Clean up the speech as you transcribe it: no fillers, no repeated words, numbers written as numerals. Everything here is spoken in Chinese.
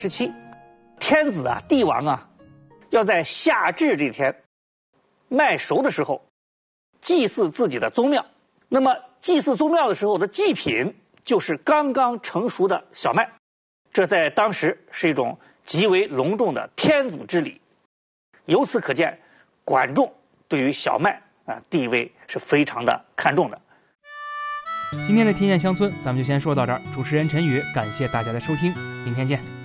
时期，天子啊、帝王啊，要在夏至这天麦熟的时候祭祀自己的宗庙。那么祭祀宗庙的时候的祭品就是刚刚成熟的小麦，这在当时是一种极为隆重的天子之礼。由此可见，管仲对于小麦地位是非常的看重的。 今天的天下乡村咱们就先说到这儿，主持人陈宇，感谢大家的收听，明天见。